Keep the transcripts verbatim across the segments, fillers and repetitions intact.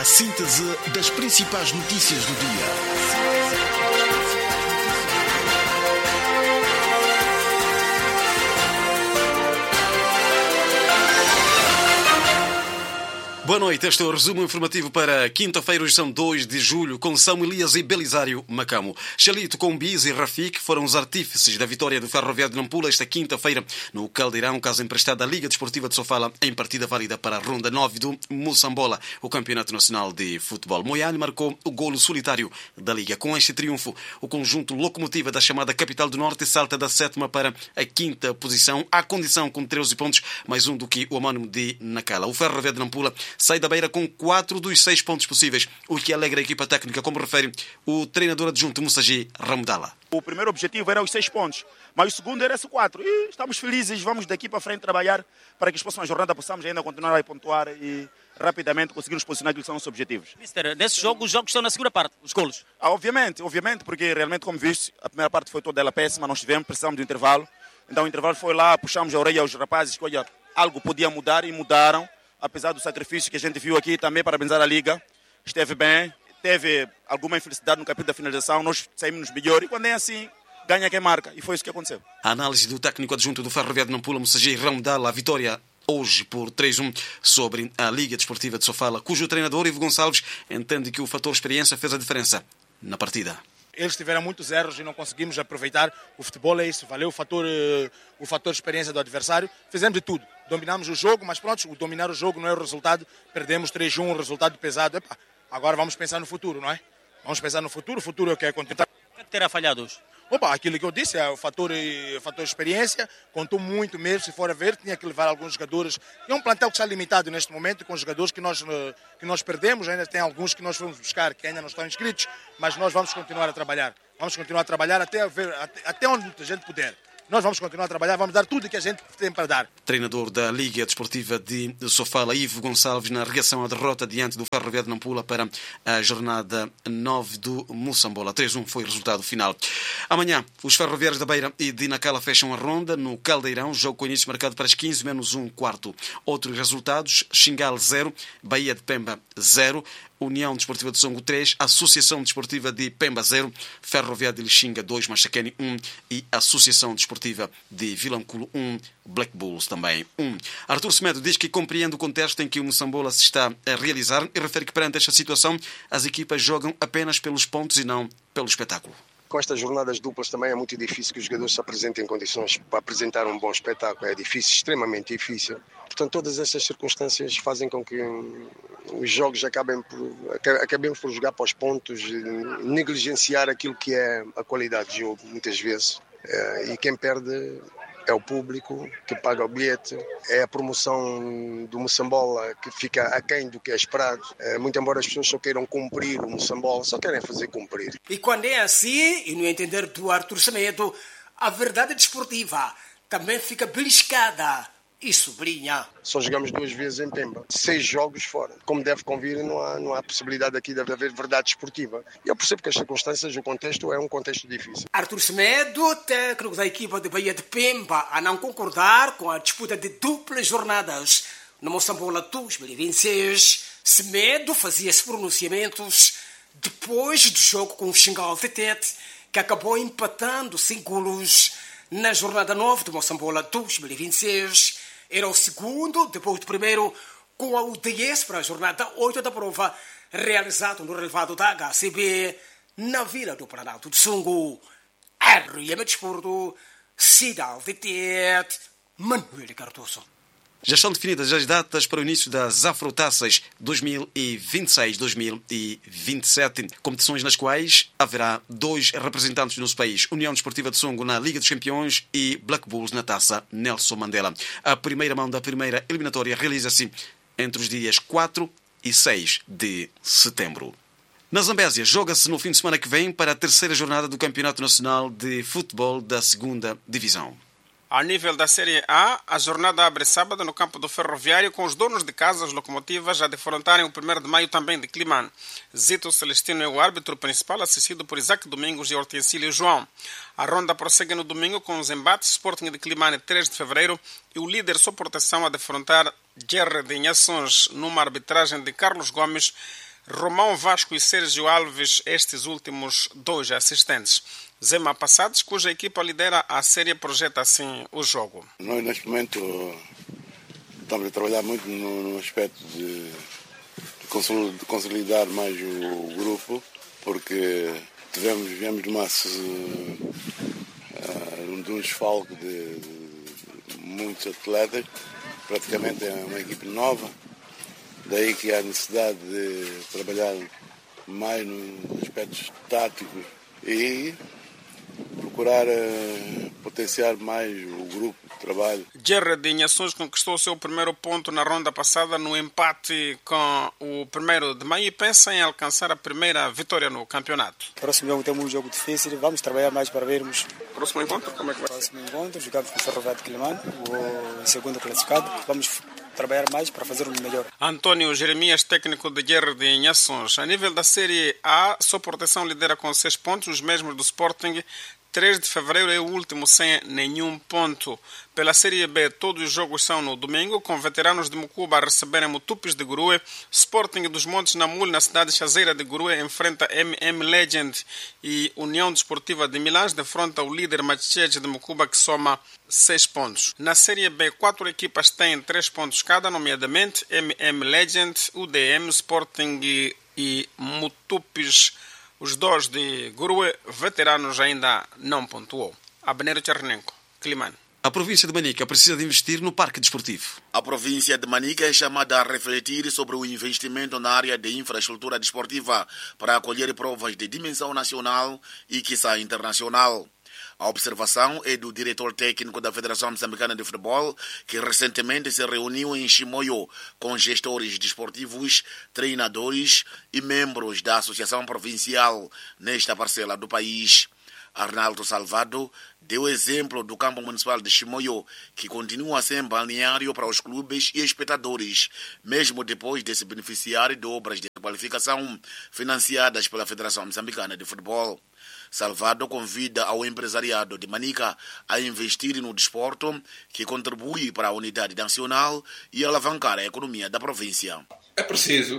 A síntese das principais notícias do dia. Boa noite, este é o resumo informativo para quinta-feira, hoje são dois de julho, com São Elias e Belisário Macamo. Chalito, Combiz e Rafik foram os artífices da vitória do Ferroviário de Nampula esta quinta-feira no Caldeirão, caso emprestado à Liga Desportiva de Sofala, em partida válida para a ronda nove do Moçambola, o Campeonato Nacional de Futebol. Moiane marcou o golo solitário da Liga. Com este triunfo, o conjunto locomotiva da chamada Capital do Norte salta da sétima para a quinta posição, à condição com treze pontos, mais um do que o homónimo de Nacala. O Ferroviário de Nampula sai da beira com quatro dos seis pontos possíveis, o que alegra a equipa técnica, como refere o treinador adjunto Mussaji Ramudala. O primeiro objetivo era os seis pontos, mas o segundo era esse quatro. E estamos felizes, vamos daqui para frente trabalhar para que as próximas jornadas possamos ainda continuar a pontuar e rapidamente conseguirmos posicionar aquilo que são os objetivos. Mister, nesse jogo, os jogos estão na segunda parte, os golos. Ah, obviamente, obviamente, porque realmente, como viste, a primeira parte foi toda ela péssima, nós tivemos, precisamos do intervalo. Então o intervalo foi lá, puxamos a orelha aos rapazes que, olha, algo podia mudar e mudaram. Apesar do sacrifício que a gente viu aqui, também parabenizar a Liga, esteve bem, teve alguma infelicidade no capítulo da finalização, nós saímos melhor e quando é assim, ganha quem marca, e foi isso que aconteceu. A análise do técnico adjunto do Ferroviário de Nampula, Mussaji Ramudala, a vitória hoje por três a um sobre a Liga Desportiva de Sofala, cujo treinador Ivo Gonçalves entende que o fator experiência fez a diferença na partida. Eles tiveram muitos erros e não conseguimos aproveitar. O futebol é isso, valeu o fator, o fator experiência do adversário. Fizemos de tudo, dominamos o jogo, mas pronto, o dominar o jogo não é o resultado. Perdemos três a um, um resultado pesado. Epa, agora vamos pensar no futuro, não é? Vamos pensar no futuro, o futuro é o que é continuar. O que é que terá falhado hoje? Opa, aquilo que eu disse é o fator, o fator experiência, contou muito mesmo, se for a ver, tinha que levar alguns jogadores. É um plantel que está limitado neste momento, com jogadores que nós, que nós perdemos, ainda tem alguns que nós fomos buscar, que ainda não estão inscritos, mas nós vamos continuar a trabalhar. Vamos continuar a trabalhar até, ver, até, até onde a gente puder. Nós vamos continuar a trabalhar, vamos dar tudo o que a gente tem para dar. Treinador da Liga Desportiva de Sofala, Ivo Gonçalves, na reação à derrota diante do Ferroviário de Nampula para a jornada nove do Moçambola. três a um foi o resultado final. Amanhã, os ferroviários da Beira e de Nacala fecham a ronda no Caldeirão, jogo com início marcado para as quinze menos um quarto. Outros resultados: Xingal zero, Bahia de Pemba zero, União Desportiva de Songo três, Associação Desportiva de Pemba zero, Ferroviário de Lixinga dois, Machacane um e Associação Desportiva de Vilanculo um, Black Bulls também um. Artur Semedo diz que compreende o contexto em que o Moçambola se está a realizar e refere que perante esta situação as equipas jogam apenas pelos pontos e não pelo espetáculo. Com estas jornadas duplas também é muito difícil que os jogadores se apresentem em condições para apresentar um bom espetáculo. É difícil, extremamente difícil. Portanto, todas estas circunstâncias fazem com que os jogos acabem por, acabemos por jogar para os pontos, negligenciar aquilo que é a qualidade de jogo, muitas vezes. E quem perde é o público que paga o bilhete, é a promoção do Moçambola que fica aquém do que é esperado. Muito embora as pessoas só queiram cumprir o Moçambola, só querem fazer cumprir. E quando é assim, e no entender do Artur Semedo, a verdade desportiva também fica beliscada e sublinha. Só jogamos duas vezes em Pemba, seis jogos fora. Como deve convir, não há, não há possibilidade aqui de haver verdade esportiva. E eu percebo que as circunstâncias, o contexto é um contexto difícil. Artur Semedo, técnico da equipa de Bahia de Pemba, a não concordar com a disputa de duplas jornadas no Moçambola dois mil e vinte e seis. Semedo fazia esses pronunciamentos depois do jogo com o Xingal Tetete, que acabou empatando sem golos na jornada nove do Moçambola dois mil e vinte e seis. Era o segundo, depois do primeiro, com a U D S para a jornada oito da prova, realizado no relevado da H C B, na Vila do Planalto de Songo. R M Desporto, Cidade de Tete, Manuel Cardoso. Já estão definidas as datas para o início das Afrotaças dois mil e vinte e seis dois mil e vinte e sete, competições nas quais haverá dois representantes do nosso país, União Desportiva de Songo na Liga dos Campeões e Black Bulls na Taça Nelson Mandela. A primeira mão da primeira eliminatória realiza-se entre os dias quatro e seis de setembro. Na Zambésia, joga-se no fim de semana que vem para a terceira jornada do Campeonato Nacional de Futebol da segunda Divisão. A nível da Série A, a jornada abre sábado no campo do Ferroviário, com os donos de casa, as locomotivas, a defrontarem o primeiro de maio também de Climane. Zito Celestino é o árbitro principal, assistido por Isaac Domingos e Hortensílio João. A ronda prossegue no domingo com os embates Sporting de Climane, três de fevereiro, e o líder sob proteção a defrontar Guerra de Inhações, numa arbitragem de Carlos Gomes, Romão Vasco e Sérgio Alves, estes últimos dois assistentes. Zema Passados, cuja equipa lidera a série, projeta assim o jogo. Nós, neste momento, estamos a trabalhar muito no, no aspecto de, de consolidar mais o, o grupo, porque tivemos, viemos de uma uh, de um desfalque de, de muitos atletas, praticamente é uma equipe nova, daí que há necessidade de trabalhar mais nos aspectos táticos e procurar uh, potenciar mais o grupo de trabalho. Guerra de Inhações conquistou o seu primeiro ponto na ronda passada no empate com o primeiro de maio e pensa em alcançar a primeira vitória no campeonato. Próximo jogo temos um jogo difícil, vamos trabalhar mais para vermos. Próximo encontro, como é que vai? Próximo encontro, jogamos com o Ferroviário de Quelimane, o segundo classificado. Vamos trabalhar mais para fazer o melhor. Antônio Jeremias, técnico de Guerra de Inhações. A nível da Série A, sua proteção lidera com seis pontos, os mesmos do Sporting. três de fevereiro é o último sem nenhum ponto. Pela Série B, todos os jogos são no domingo, com veteranos de Mucuba a receberem Mutupis de Gurue. Sporting dos Montes Namul, na cidade chazeira de Gurue, enfrenta M M Legend e União Desportiva de Milães, defronta o líder Machiche de Mucuba, que soma seis pontos. Na Série B, quatro equipas têm três pontos cada, nomeadamente M M Legend, U D M, Sporting e Mutupis. Os dois de Gurue, veteranos, ainda não pontuou. Abner Chernenko, Quelimane. A província de Manica precisa de investir no parque desportivo. A província de Manica é chamada a refletir sobre o investimento na área de infraestrutura desportiva para acolher provas de dimensão nacional e, quiçá, internacional. A observação é do diretor técnico da Federação Moçambicana de Futebol, que recentemente se reuniu em Chimoio com gestores desportivos, treinadores e membros da Associação Provincial nesta parcela do país. Arnaldo Salvado deu exemplo do campo municipal de Chimoio, que continua a ser balneário para os clubes e espectadores, mesmo depois de se beneficiar de obras de qualificação financiadas pela Federação Moçambicana de Futebol. Salvado convida ao empresariado de Manica a investir no desporto, que contribui para a unidade nacional e alavancar a economia da província. É preciso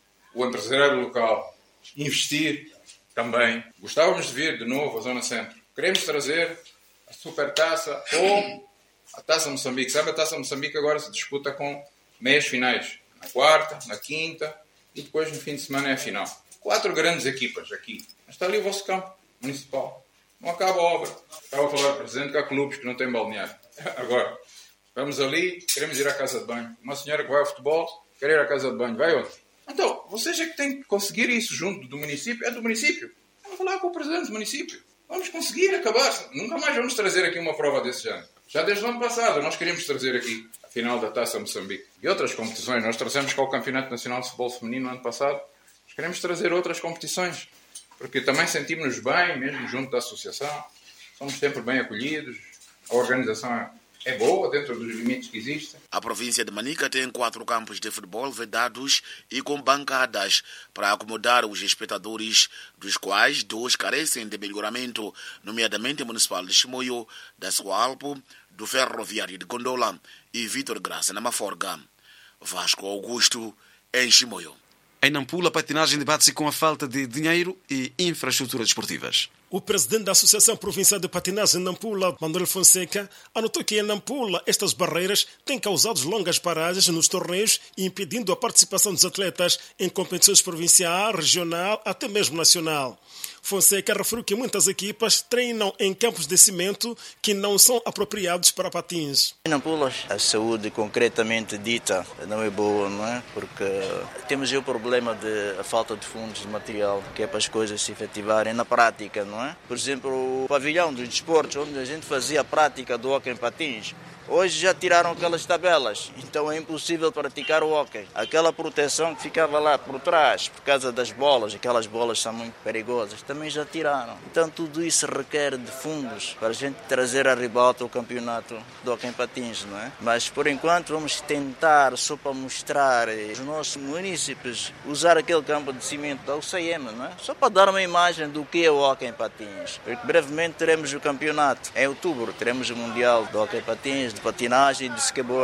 o empresariado local investir também. Gostávamos de vir de novo à Zona Centro. Queremos trazer a Supertaça ou a Taça Moçambique. Sabe, a Taça Moçambique agora se disputa com meias finais. Na quarta, na quinta e depois no fim de semana é a final. Quatro grandes equipas aqui. Mas está ali o vosso campo municipal. Não acaba a obra. Estava a falar, Presidente, que há clubes que não têm balneário. Agora, vamos ali, queremos ir à casa de banho. Uma senhora que vai ao futebol, quer ir à casa de banho. Vai onde? Então, vocês é que têm que conseguir isso junto do município. É do município. Vamos falar com o Presidente do município. Vamos conseguir acabar. Nunca mais vamos trazer aqui uma prova desse género. Já desde o ano passado nós queríamos trazer aqui a final da Taça Moçambique. E outras competições. Nós trouxemos cá o Campeonato Nacional de Futebol Feminino no ano passado. Nós queremos trazer outras competições. Porque também sentimos-nos bem, mesmo junto da associação. Somos sempre bem acolhidos. A organização é boa, dentro dos limites que existem. A província de Manica tem quatro campos de futebol vedados e com bancadas para acomodar os espectadores, dos quais dois carecem de melhoramento, nomeadamente o Municipal de Chimoio, da Sualpo, do Ferroviário de Gondola e Vítor Graça na Maforga. Vasco Augusto, em Chimoio. Em Nampula, a patinagem debate-se com a falta de dinheiro e infraestruturas desportivas. O presidente da Associação Provincial de Patinagem Nampula, Manuel Fonseca, anotou que em Nampula estas barreiras têm causado longas paragens nos torneios e impedindo a participação dos atletas em competições provincial, regional, até mesmo nacional. Fonseca referiu que muitas equipas treinam em campos de cimento que não são apropriados para patins. Em Nampula, a saúde concretamente dita não é boa, não é? Porque temos o problema de a falta de fundos de material, que é para as coisas se efetivarem na prática, não é? Por exemplo, o pavilhão dos desportos, onde a gente fazia a prática do hóquei em patins, hoje já tiraram aquelas tabelas, então é impossível praticar o hóquei. Aquela proteção que ficava lá por trás, por causa das bolas, aquelas bolas são muito perigosas, também já tiraram. Então tudo isso requer de fundos para a gente trazer a ribalta o campeonato do hóquei em patins, não é? Mas por enquanto vamos tentar, só para mostrar os nossos munícipes, usar aquele campo de cimento da U C M, não é? Só para dar uma imagem do que é o hóquei em patins. Porque brevemente teremos o campeonato. Em outubro teremos o Mundial do hóquei em patins, de patinagem e de skateboard.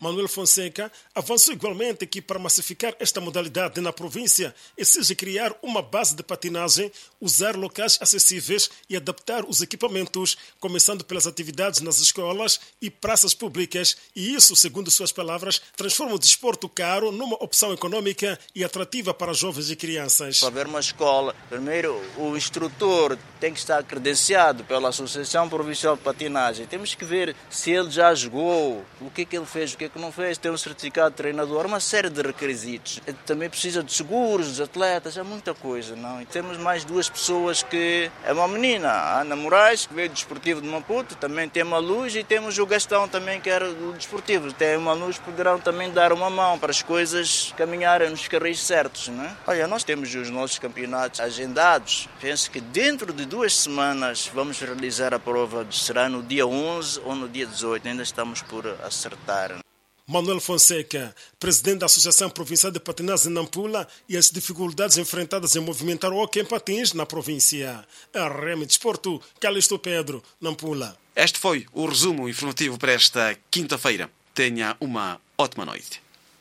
Manuel Fonseca avançou igualmente que para massificar esta modalidade na província exige criar uma base de patinagem, usar locais acessíveis e adaptar os equipamentos, começando pelas atividades nas escolas e praças públicas, e isso, segundo suas palavras, transforma o desporto caro numa opção econômica e atrativa para jovens e crianças. Para haver uma escola, primeiro o instrutor tem que estar credenciado pela Associação Provincial de Patinagem. Temos que ver se ele já jogou, o que é que ele fez, o que é que não fez, tem um certificado de treinador, uma série de requisitos. Também precisa de seguros dos atletas, é muita coisa, não? E temos mais duas pessoas que... É uma menina, a Ana Moraes, que veio do Desportivo de Maputo, também tem uma luz, e temos o Gastão também, que era do Desportivo. Tem uma luz, poderão também dar uma mão para as coisas caminharem nos carris certos, não é? Olha, nós temos os nossos campeonatos agendados. Penso que dentro de duas semanas vamos realizar a prova, será no dia onze ou no dia dezoito, ainda estamos por acertar. Manuel Fonseca, presidente da Associação Provincial de Patinagem de Nampula, e as dificuldades enfrentadas em movimentar o hóquei em patins na província. A R M Desporto, Calixto Pedro, Nampula. Este foi o resumo informativo para esta quinta-feira. Tenha uma ótima noite.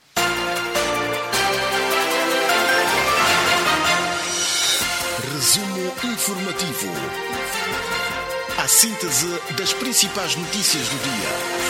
Resumo informativo. A síntese das principais notícias do dia.